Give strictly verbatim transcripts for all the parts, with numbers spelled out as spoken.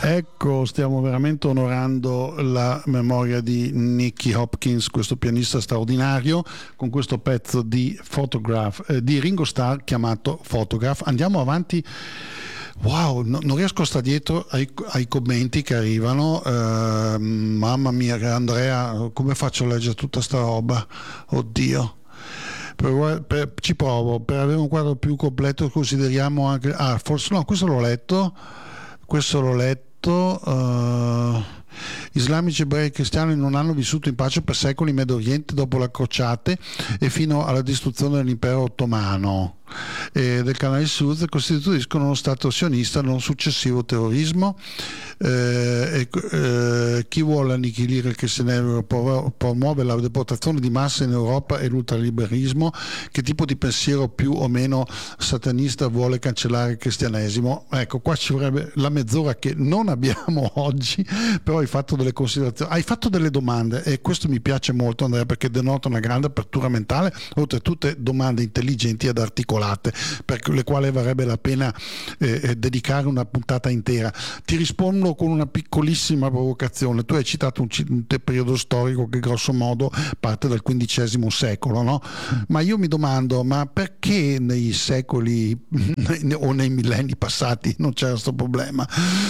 Ecco, stiamo veramente onorando la memoria di Nicky Hopkins, questo pianista straordinario, con questo pezzo di Photograph, eh, di Ringo Starr chiamato Photograph. Andiamo avanti. Wow, no, non riesco a stare dietro ai, ai commenti che arrivano. Uh, mamma mia, Andrea, come faccio a leggere tutta sta roba? Oddio. Per, per, ci provo. Per avere un quadro più completo consideriamo anche... Ah, forse no, questo l'ho letto. Questo l'ho letto. Uh, islamici, ebrei e cristiani non hanno vissuto in pace per secoli in Medio Oriente dopo le crociate e fino alla distruzione dell'impero ottomano e del canale di Suez, costituiscono uno stato sionista non successivo terrorismo. Eh, eh, chi vuole annichilire il cristianesimo promuove la deportazione di massa in Europa e l'ultraliberismo. Che tipo di pensiero più o meno satanista vuole cancellare il cristianesimo? Ecco, qua ci vorrebbe la mezz'ora che non abbiamo oggi, però hai fatto delle considerazioni, hai fatto delle domande e questo mi piace molto, Andrea, perché denota una grande apertura mentale, oltre a tutte domande intelligenti ed articolate per le quali varrebbe la pena eh, dedicare una puntata intera. Ti rispondo con una piccolissima provocazione. Tu hai citato un, un periodo storico che grosso modo parte dal quindicesimo secolo, no? Ma io mi domando, ma perché nei secoli o nei millenni passati non c'era questo problema?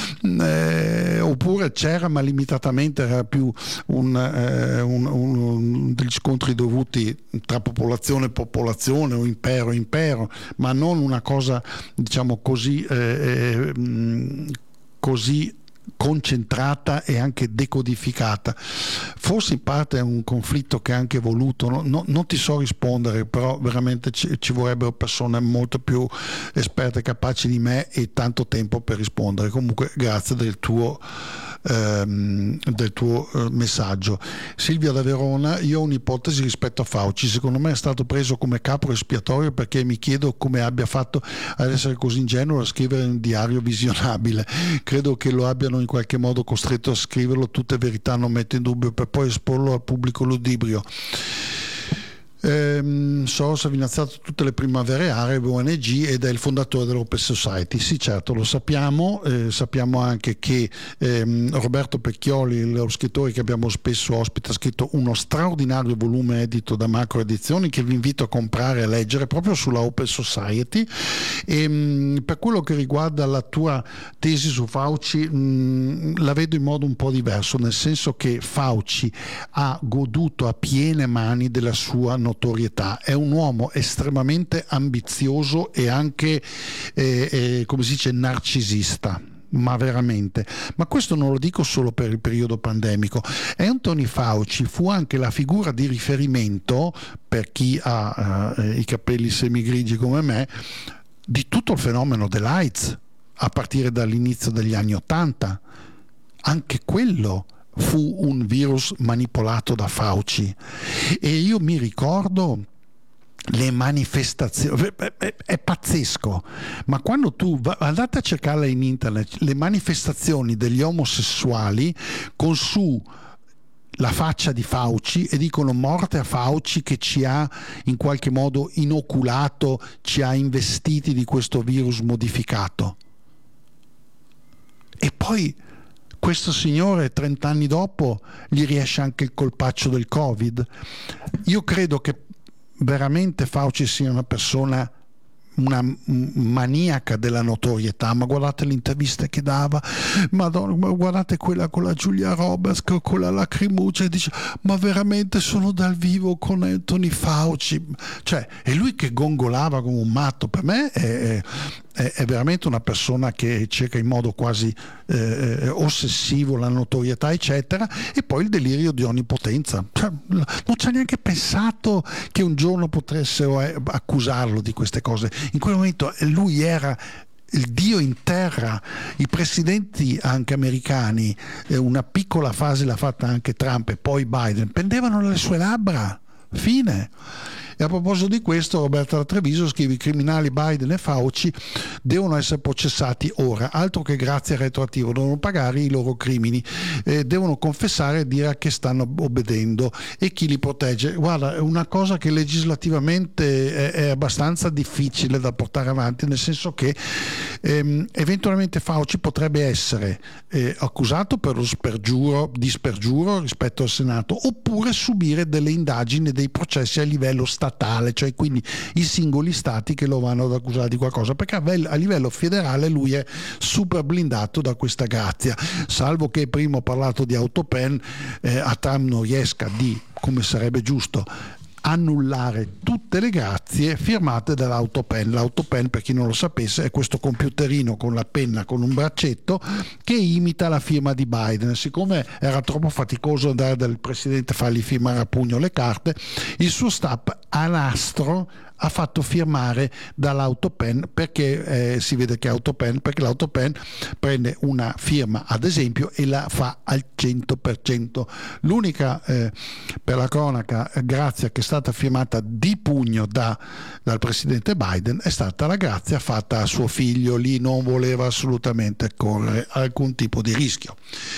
Eh, oppure c'era, ma limitatamente, era più un, eh, un, un, degli scontri dovuti tra popolazione e popolazione o impero e impero, ma non una cosa, diciamo così, eh, eh, così concentrata e anche decodificata. Forse in parte è un conflitto che è anche voluto, no? No, non ti so rispondere, però veramente ci, ci vorrebbero persone molto più esperte e capaci di me e tanto tempo per rispondere. Comunque grazie del tuo ehm, del tuo eh, messaggio. Silvia da Verona: io ho un'ipotesi rispetto a Fauci, secondo me è stato preso come capro espiatorio perché mi chiedo come abbia fatto ad essere così ingenuo a scrivere un diario visionabile. Credo che lo abbiano in qualche modo costretto a scriverlo, tutte verità, non metto in dubbio, per poi esporlo al pubblico ludibrio. Ehm, Soros ha finanziato tutte le primavere arabe, O N G, ed è il fondatore dell'Open Society. Sì, certo, lo sappiamo. Eh, sappiamo anche che ehm, Roberto Pecchioli, lo scrittore che abbiamo spesso ospite, ha scritto uno straordinario volume edito da Macro Edizioni che vi invito a comprare e a leggere proprio sulla Open Society. E, mh, per quello che riguarda la tua tesi su Fauci, mh, la vedo in modo un po' diverso, nel senso che Fauci ha goduto a piene mani della sua notorietà. È un uomo estremamente ambizioso e anche eh, eh, come si dice, narcisista, ma veramente. Ma questo non lo dico solo per il periodo pandemico. Anthony Fauci fu anche la figura di riferimento, per chi ha eh, i capelli semigrigi come me, di tutto il fenomeno dell'AIDS a partire dall'inizio degli anni Ottanta. Anche quello fu un virus manipolato da Fauci, e io mi ricordo le manifestazioni, è, è pazzesco, ma quando tu va, andate a cercarle in internet, le manifestazioni degli omosessuali con su la faccia di Fauci e dicono morte a Fauci che ci ha in qualche modo inoculato, ci ha investiti di questo virus modificato. E poi questo signore trent'anni dopo gli riesce anche il colpaccio del Covid. Io credo che veramente Fauci sia una persona, una maniaca della notorietà, ma guardate le interviste che dava, Madonna, guardate quella con la Julia Roberts con la lacrimuccia e dice ma veramente sono dal vivo con Anthony Fauci, cioè è lui che gongolava come un matto. Per me è, è, è veramente una persona che cerca in modo quasi eh, ossessivo la notorietà eccetera, e poi il delirio di onnipotenza, cioè, non ci ha neanche pensato che un giorno potessero eh, accusarlo di queste cose. In quel momento lui era il dio in terra. I presidenti anche americani, eh, una piccola fase l'ha fatta anche Trump e poi Biden, pendevano dalle sue labbra, fine. E a proposito di questo, Roberta da Treviso scrive: i criminali Biden e Fauci devono essere processati ora, altro che grazie al retroattivo, devono pagare i loro crimini, eh, devono confessare e dire a che stanno obbedendo e chi li protegge. Guarda, è una cosa che legislativamente è, è abbastanza difficile da portare avanti, nel senso che ehm, eventualmente Fauci potrebbe essere eh, accusato per lo spergiuro, di spergiuro rispetto al Senato, oppure subire delle indagini e dei processi a livello statale, cioè quindi i singoli stati che lo vanno ad accusare di qualcosa, perché a livello federale lui è super blindato da questa grazia, salvo che prima ho parlato di autopen, eh, a Trump non riesca di, come sarebbe giusto, annullare tutte le grazie firmate dall'autopen. L'autopen, per chi non lo sapesse, è questo computerino con la penna con un braccetto che imita la firma di Biden. Siccome era troppo faticoso andare dal presidente a fargli firmare a pugno le carte, il suo staff a nastro ha fatto firmare dall'autopen, perché eh, si vede che è autopen, perché l'autopen prende una firma ad esempio e la fa al cento per cento. L'unica eh, per la cronaca grazia che è stata firmata di pugno da, dal presidente Biden è stata la grazia fatta a suo figlio, lì non voleva assolutamente correre alcun tipo di rischio.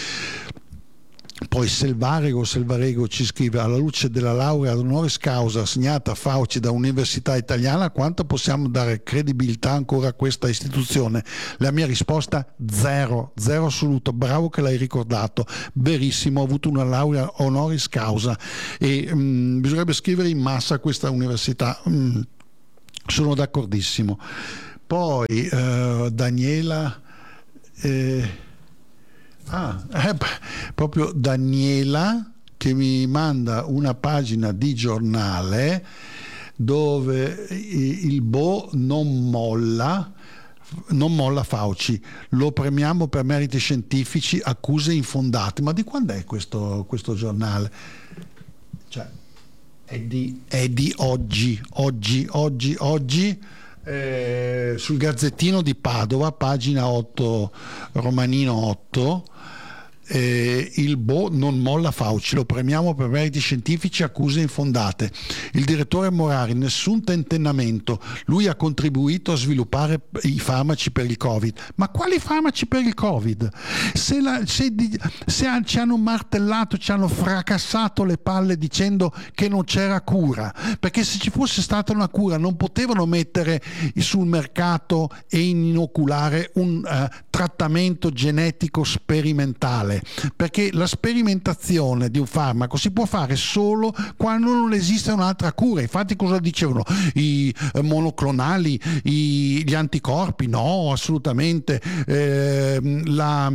Poi Selvarego Selvarego ci scrive: alla luce della laurea ad honoris causa assegnata a Fauci da un'università italiana, quanto possiamo dare credibilità ancora a questa istituzione? La mia risposta: zero, zero assoluto. Bravo che l'hai ricordato, verissimo, ho avuto una laurea honoris causa e mh, bisognerebbe scrivere in massa a questa università, mh, sono d'accordissimo. Poi eh, Daniela eh, Ah, eh, proprio Daniela che mi manda una pagina di giornale dove il Bo non molla, non molla Fauci, lo premiamo per meriti scientifici, accuse infondate. Ma di quando è questo, questo giornale? Cioè, è di, è di oggi, oggi, oggi, oggi. Eh, sul Gazzettino di Padova, pagina otto, Romanino otto, eh, il Bo non molla Fauci, lo premiamo per meriti scientifici, accuse infondate. Il direttore Morari: nessun tentennamento, lui ha contribuito a sviluppare i farmaci per il Covid. Ma quali farmaci per il Covid? Se, la, se, se ci hanno martellato, ci hanno fracassato le palle dicendo che non c'era cura, perché se ci fosse stata una cura non potevano mettere sul mercato e inoculare un uh, trattamento genetico sperimentale, perché la sperimentazione di un farmaco si può fare solo quando non esiste un'altra cura. Infatti cosa dicevano i monoclonali, i, gli anticorpi? No, assolutamente. Eh, la,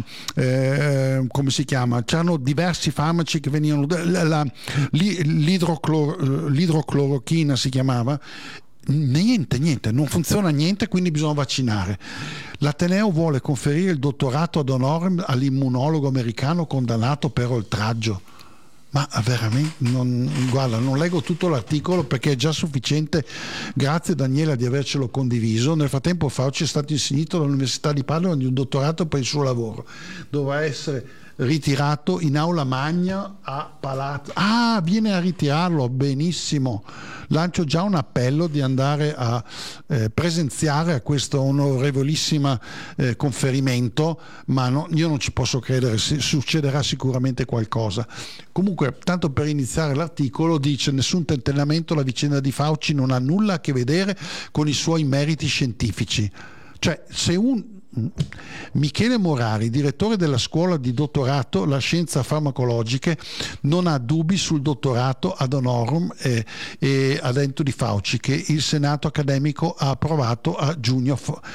eh, come si chiama? C'erano diversi farmaci che venivano, la, la, l'idroclor, l'idroclorochina si chiamava. Niente, niente, non funziona niente, quindi bisogna vaccinare. L'Ateneo vuole conferire il dottorato ad honorem all'immunologo americano condannato per oltraggio. Ma veramente, non, guarda, non leggo tutto l'articolo perché è già sufficiente. Grazie Daniela di avercelo condiviso. Nel frattempo Fauci è stato insignito dall'Università di Padova di un dottorato per il suo lavoro. Dovrà essere ritirato in aula magna a Palazzo. Ah, viene a ritirarlo, benissimo. Lancio già un appello di andare a eh, presenziare a questo onorevolissima eh, conferimento, ma no, io non ci posso credere, si, succederà sicuramente qualcosa. Comunque, tanto per iniziare l'articolo, dice: nessun tentennamento, la vicenda di Fauci non ha nulla a che vedere con i suoi meriti scientifici. Cioè, se un Michele Morari, direttore della scuola di dottorato La Scienza Farmacologiche, non ha dubbi sul dottorato ad honorem e, e ad ento di Fauci che il Senato accademico ha approvato a giugno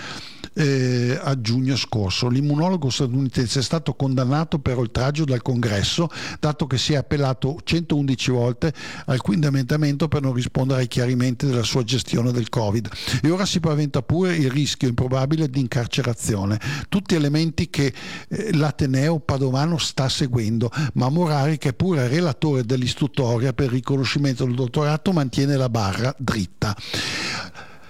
Eh, a giugno scorso. L'immunologo statunitense è stato condannato per oltraggio dal Congresso, dato che si è appellato centoundici volte al quinto emendamento per non rispondere ai chiarimenti della sua gestione del Covid, e ora si paventa pure il rischio improbabile di incarcerazione. Tutti elementi che eh, l'Ateneo padovano sta seguendo, ma Morari, che è pure relatore dell'istruttoria per il riconoscimento del dottorato, mantiene la barra dritta.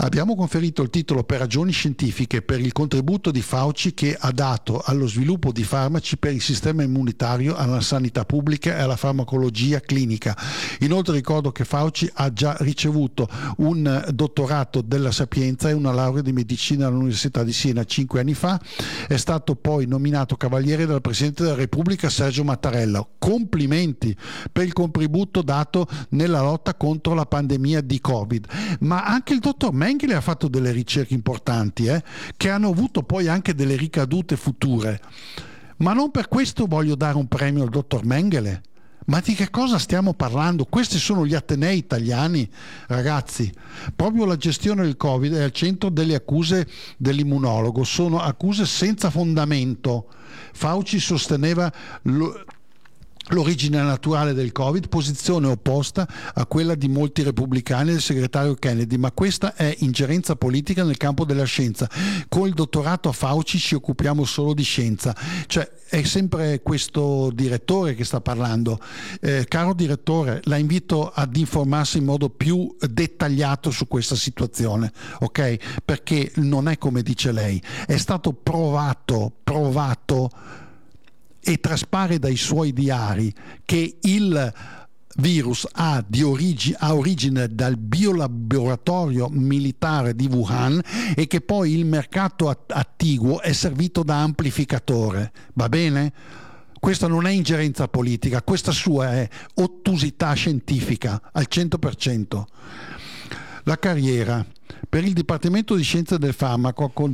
Abbiamo conferito il titolo per ragioni scientifiche per il contributo di Fauci che ha dato allo sviluppo di farmaci per il sistema immunitario, alla sanità pubblica e alla farmacologia clinica. Inoltre ricordo che Fauci ha già ricevuto un dottorato della Sapienza e una laurea di medicina all'Università di Siena cinque anni fa. È stato poi nominato cavaliere dal Presidente della Repubblica Sergio Mattarella. Complimenti per il contributo dato nella lotta contro la pandemia di Covid. Ma anche il dottor Mengele ha fatto delle ricerche importanti eh, che hanno avuto poi anche delle ricadute future. Ma non per questo voglio dare un premio al dottor Mengele. Ma di che cosa stiamo parlando? Questi sono gli atenei italiani, ragazzi. Proprio la gestione del Covid è al centro delle accuse dell'immunologo. Sono accuse senza fondamento. Fauci sosteneva lo l'origine naturale del Covid, posizione opposta a quella di molti repubblicani e del segretario Kennedy, ma questa è ingerenza politica nel campo della scienza. Con il dottorato a Fauci ci occupiamo solo di scienza, cioè è sempre questo direttore che sta parlando. Eh, caro direttore, la invito ad informarsi in modo più dettagliato su questa situazione, ok? Perché non è come dice lei, è stato provato, provato e traspare dai suoi diari che il virus ha, di origine, ha origine dal biolaboratorio militare di Wuhan e che poi il mercato attiguo è servito da amplificatore. Va bene? Questa non è ingerenza politica, questa sua è ottusità scientifica al cento per cento. La carriera. Per il Dipartimento di Scienze del Farmaco con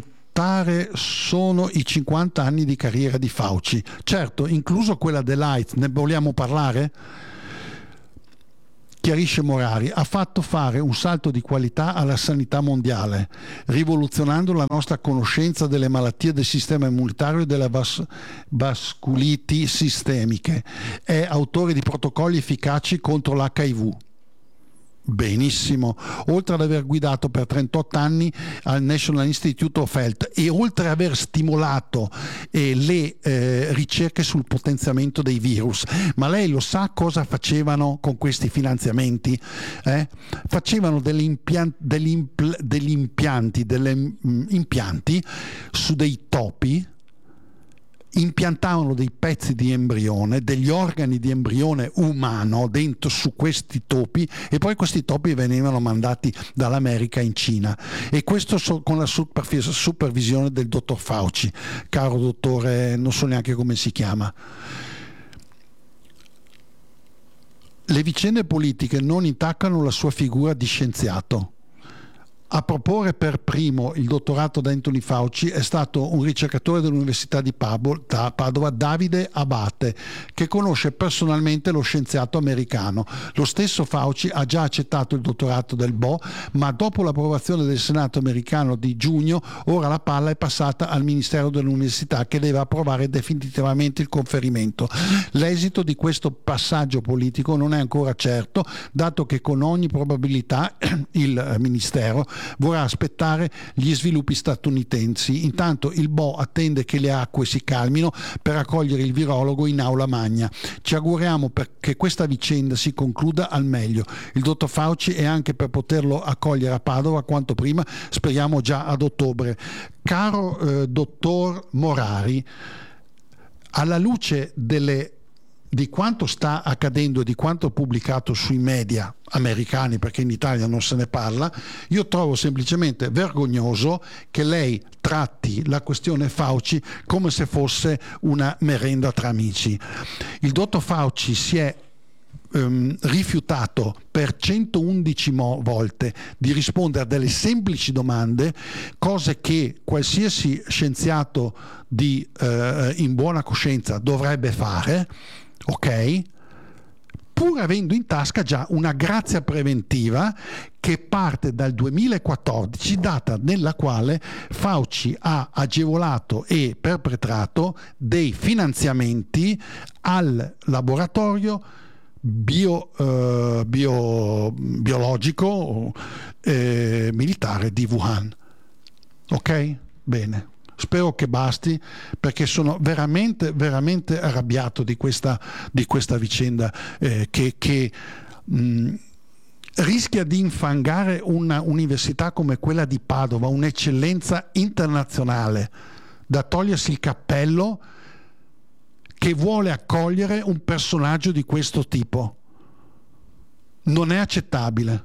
sono i cinquanta anni di carriera di Fauci, certo, incluso quella dell'AIDS. Ne vogliamo parlare? Chiarisce Morari, ha fatto fare un salto di qualità alla sanità mondiale, rivoluzionando la nostra conoscenza delle malattie del sistema immunitario e delle vas- vasculiti sistemiche. È autore di protocolli efficaci contro l'H I V. Benissimo, oltre ad aver guidato per trentotto anni al National Institute of Health e oltre ad aver stimolato eh, le eh, ricerche sul potenziamento dei virus. Ma lei lo sa cosa facevano con questi finanziamenti? Eh? Facevano degli, impian- degli, impl- degli impianti, delle, mh, impianti su dei topi, impiantavano dei pezzi di embrione, degli organi di embrione umano dentro su questi topi e poi questi topi venivano mandati dall'America in Cina, e questo so, con la supervis- supervisione del dottor Fauci, caro dottore, non so neanche come si chiama. Le vicende politiche non intaccano la sua figura di scienziato. A proporre per primo il dottorato da Anthony Fauci è stato un ricercatore dell'Università di Padova, Davide Abate, che conosce personalmente lo scienziato americano. Lo stesso Fauci ha già accettato il dottorato del B O, ma dopo l'approvazione del Senato americano di giugno, ora la palla è passata al Ministero dell'Università, che deve approvare definitivamente il conferimento. L'esito di questo passaggio politico non è ancora certo, dato che con ogni probabilità il Ministero vorrà aspettare gli sviluppi statunitensi. Intanto il B O attende che le acque si calmino per accogliere il virologo in aula magna. Ci auguriamo che questa vicenda si concluda al meglio. Il dottor Fauci è anche per poterlo accogliere a Padova quanto prima, speriamo già ad ottobre. Caro eh, dottor Morari, alla luce delle di quanto sta accadendo e di quanto pubblicato sui media americani, perché in Italia non se ne parla, io trovo semplicemente vergognoso che lei tratti la questione Fauci come se fosse una merenda tra amici. Il dottor Fauci si è Um, rifiutato per centoundici mo- volte di rispondere a delle semplici domande, cose che qualsiasi scienziato di, uh, in buona coscienza dovrebbe fare, ok? Pur avendo in tasca già una grazia preventiva che parte dal duemilaquattordici, data nella quale Fauci ha agevolato e perpetrato dei finanziamenti al laboratorio Bio, eh, bio, biologico eh, militare di Wuhan. Ok? Bene. Spero che basti, perché sono veramente, veramente arrabbiato di questa, di questa vicenda eh, che, che mh, rischia di infangare una università come quella di Padova, un'eccellenza internazionale, da togliersi il cappello, che vuole accogliere un personaggio di questo tipo. Non è accettabile.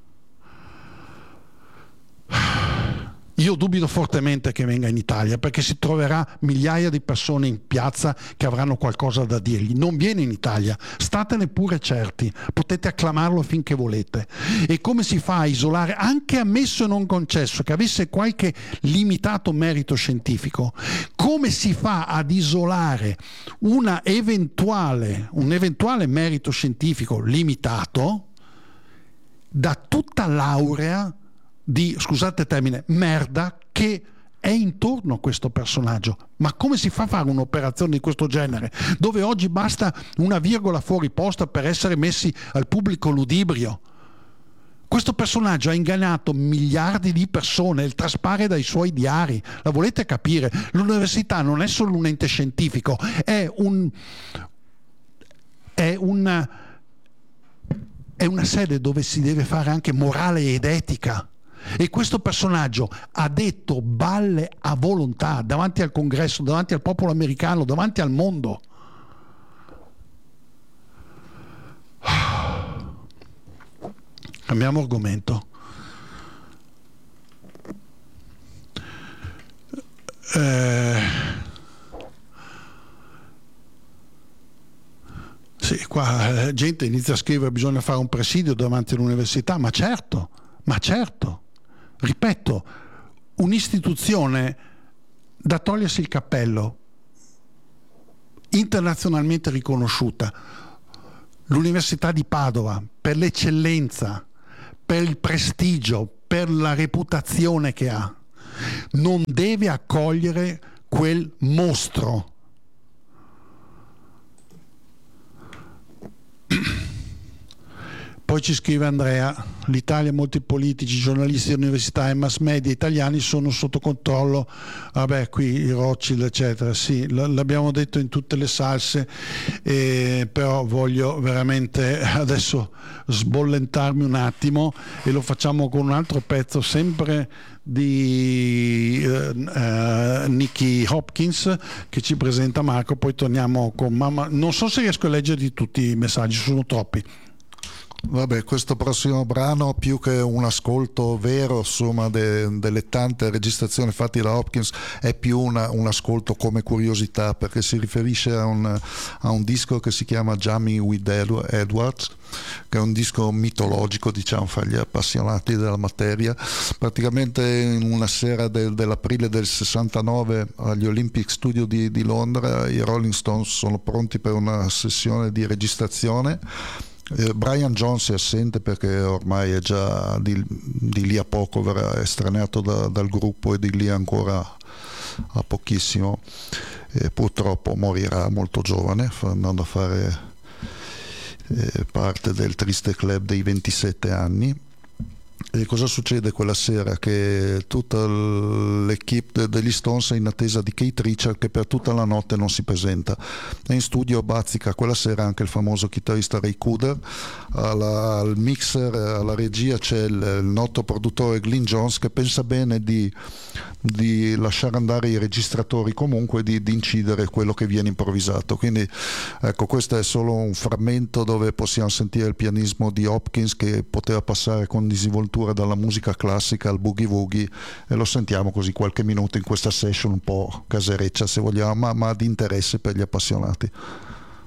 Io dubito fortemente che venga in Italia, perché si troverà migliaia di persone in piazza che avranno qualcosa da dirgli. Non viene in Italia, statene pure certi, potete acclamarlo finché volete. E come si fa a isolare, anche ammesso e non concesso, che avesse qualche limitato merito scientifico, come si fa ad isolare una eventuale, un eventuale merito scientifico limitato da tutta laurea di, scusate il termine, merda che è intorno a questo personaggio? Ma come si fa a fare un'operazione di questo genere, dove oggi basta una virgola fuori posta per essere messi al pubblico ludibrio? Questo personaggio ha ingannato miliardi di persone, il traspare dai suoi diari. La volete capire? L'università non è solo un ente scientifico, è un è una è una sede dove si deve fare anche morale ed etica. E questo personaggio ha detto balle a volontà davanti al Congresso, davanti al popolo americano, davanti al mondo. Cambiamo argomento. Eh, sì, qua la gente inizia a scrivere: bisogna fare un presidio davanti all'università. Ma certo, ma certo. Ripeto, un'istituzione da togliersi il cappello, internazionalmente riconosciuta, l'Università di Padova, per l'eccellenza, per il prestigio, per la reputazione che ha, non deve accogliere quel mostro. Poi ci scrive Andrea: l'Italia, molti politici, giornalisti di università e mass media italiani sono sotto controllo. Vabbè, qui i Rothschild eccetera, sì, l'abbiamo detto in tutte le salse, eh, però voglio veramente adesso sbollentarmi un attimo, e lo facciamo con un altro pezzo sempre di eh, eh, Nicky Hopkins che ci presenta Marco. Poi torniamo con mamma. Non so se riesco a leggere di tutti i messaggi, sono troppi. Vabbè, questo prossimo brano, più che un ascolto vero, insomma, de, delle tante registrazioni fatte da Hopkins, è più una, un ascolto come curiosità, perché si riferisce a un, a un disco che si chiama Jamming with Edwards, che è un disco mitologico, diciamo, fra gli appassionati della materia. Praticamente in una sera del, dell'aprile del sessantanove agli Olympic Studio di, di Londra i Rolling Stones sono pronti per una sessione di registrazione. Eh, Brian Jones è assente perché ormai è già di, di lì a poco verrà estraneato da, dal gruppo, e di lì ancora a pochissimo, e purtroppo morirà molto giovane andando a fare eh, parte del triste club dei ventisette anni. E cosa succede quella sera? Che tutta l'equipe degli Stones è in attesa di Keith Richards, che per tutta la notte non si presenta. E in studio bazzica quella sera anche il famoso chitarrista Ray Cooder. Alla, al mixer, alla regia c'è il, il noto produttore Glyn Jones, che pensa bene di, di lasciare andare i registratori comunque, di, di incidere quello che viene improvvisato. Quindi ecco, questo è solo un frammento dove possiamo sentire il pianismo di Hopkins, che poteva passare con disinvoltura dalla musica classica al boogie woogie, e lo sentiamo così qualche minuto in questa session un po' casereccia, se vogliamo, ma, ma di interesse per gli appassionati.